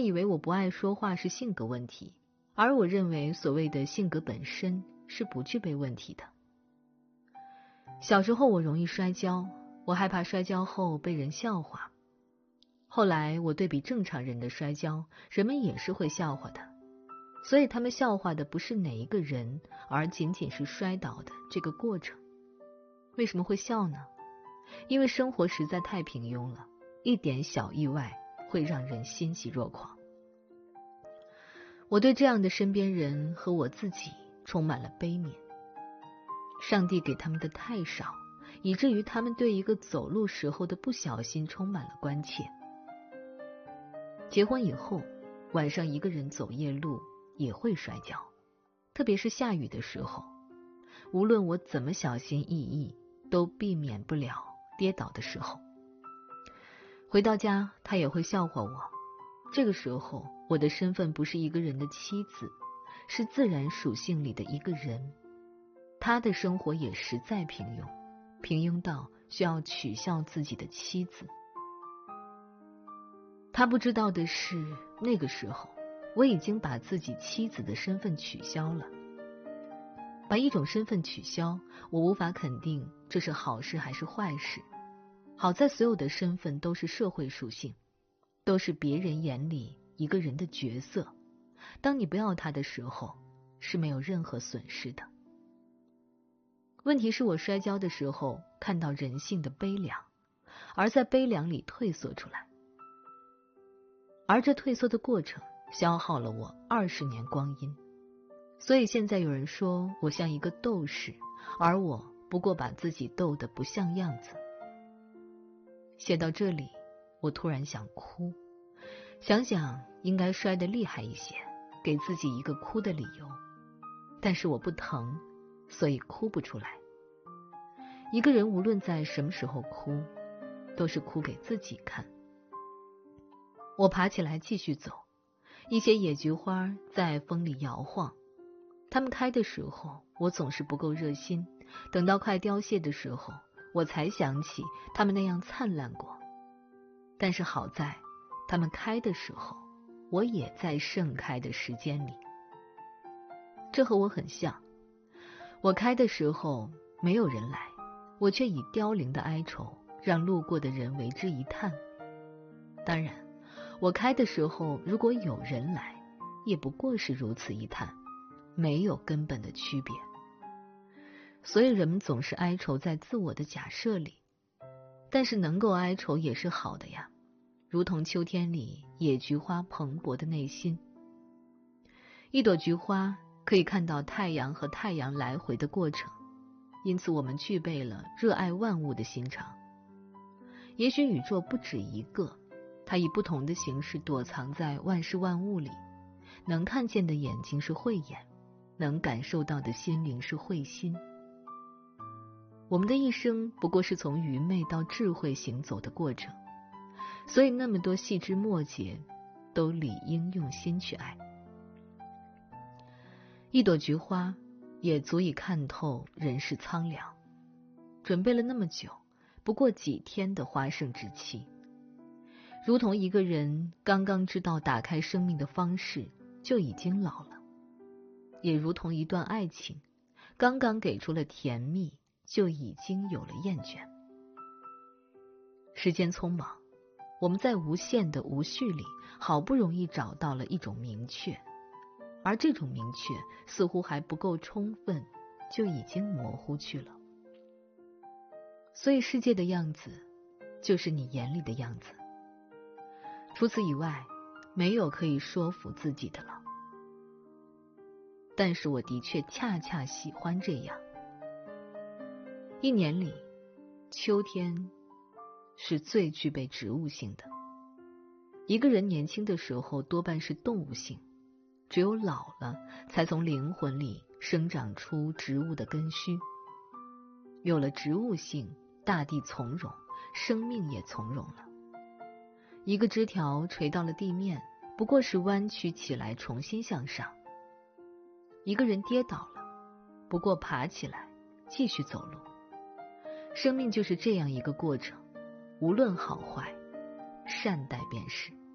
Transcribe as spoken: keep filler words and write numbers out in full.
以为我不爱说话是性格问题，而我认为所谓的性格本身是不具备问题的。小时候我容易摔跤，我害怕摔跤后被人笑话。后来我对比正常人的摔跤，人们也是会笑话的，所以他们笑话的不是哪一个人，而仅仅是摔倒的这个过程。为什么会笑呢？因为生活实在太平庸了，一点小意外会让人欣喜若狂。我对这样的身边人和我自己充满了悲悯。上帝给他们的太少，以至于他们对一个走路时候的不小心充满了关切。结婚以后，晚上一个人走夜路也会摔跤，特别是下雨的时候，无论我怎么小心翼翼，都避免不了跌倒的时候。回到家，他也会笑话我。这个时候，我的身份不是一个人的妻子，是自然属性里的一个人。他的生活也实在平庸，平庸到需要取笑自己的妻子。他不知道的是，那个时候我已经把自己妻子的身份取消了。把一种身份取消，我无法肯定这是好事还是坏事。好在所有的身份都是社会属性，都是别人眼里一个人的角色。当你不要他的时候，是没有任何损失的。问题是我摔跤的时候看到人性的悲凉，而在悲凉里退缩出来。而这退缩的过程消耗了我二十年光阴。所以现在有人说我像一个斗士，而我不过把自己斗得不像样子。写到这里，我突然想哭，想想应该摔得厉害一些，给自己一个哭的理由。但是我不疼，所以哭不出来。一个人无论在什么时候哭，都是哭给自己看。我爬起来继续走，一些野菊花在风里摇晃，它们开的时候我总是不够热心，等到快凋谢的时候，我才想起它们那样灿烂过。但是好在它们开的时候，我也在盛开的时间里。这和我很像，我开的时候没有人来，我却以凋零的哀愁让路过的人为之一叹。当然我开的时候如果有人来，也不过是如此一叹，没有根本的区别。所以人们总是哀愁在自我的假设里，但是能够哀愁也是好的呀，如同秋天里野菊花蓬勃的内心。一朵菊花可以看到太阳和太阳来回的过程，因此我们具备了热爱万物的心肠。也许宇宙不止一个，它以不同的形式躲藏在万事万物里，能看见的眼睛是慧眼，能感受到的心灵是慧心。我们的一生不过是从愚昧到智慧行走的过程，所以那么多细枝末节都理应用心去爱。一朵菊花也足以看透人世苍凉，准备了那么久，不过几天的花盛之期。如同一个人刚刚知道打开生命的方式就已经老了，也如同一段爱情刚刚给出了甜蜜就已经有了厌倦。时间匆忙，我们在无限的无序里好不容易找到了一种明确，而这种明确似乎还不够充分，就已经模糊去了。所以世界的样子就是你眼里的样子，除此以外没有可以说服自己的了。但是我的确恰恰喜欢这样。一年里，秋天是最具备植物性的。一个人年轻的时候多半是动物性，只有老了才从灵魂里生长出植物的根须。有了植物性，大地从容，生命也从容了。一个枝条垂到了地面，不过是弯曲起来重新向上。一个人跌倒了，不过爬起来继续走路。生命就是这样一个过程，无论好坏，善待便是。